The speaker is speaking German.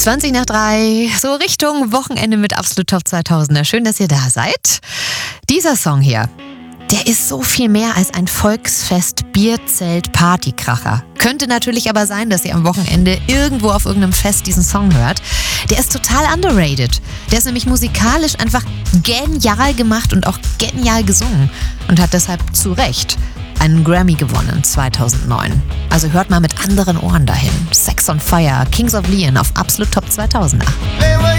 20 nach 3, so Richtung Wochenende mit Absolut Top 2000er. Schön, dass ihr da seid. Dieser Song hier, der ist so viel mehr als ein Volksfest, Bierzelt, Partykracher. Könnte natürlich aber sein, dass ihr am Wochenende irgendwo auf irgendeinem Fest diesen Song hört. Der ist total underrated. Der ist nämlich musikalisch einfach genial gemacht und auch genial gesungen und hat deshalb zu Recht einen Grammy gewonnen 2009. Also hört mal mit anderen Ohren dahin. Sex on Fire, Kings of Leon auf Absolut Top 2000er.